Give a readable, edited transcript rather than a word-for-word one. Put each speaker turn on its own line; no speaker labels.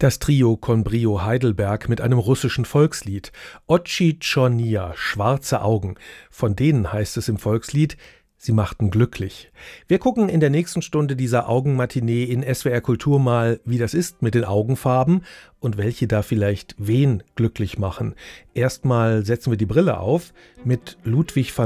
Das Trio con Brio Heidelberg mit einem russischen Volkslied. Oczy czornia, schwarze Augen. Von denen heißt es im Volkslied, sie machten glücklich. Wir gucken in der nächsten Stunde dieser Augenmatinee in SWR Kultur mal, wie das ist mit den Augenfarben und welche da vielleicht wen glücklich machen. Erstmal setzen wir die Brille auf mit Ludwig